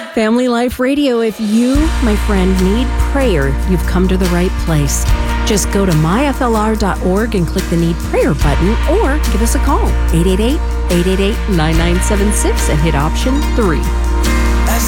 Family Life Radio, if you, my friend, need prayer, you've come to the right place. Just go to myflr.org and click the Need Prayer button or give us a call, 888-888-9976 and hit option 3.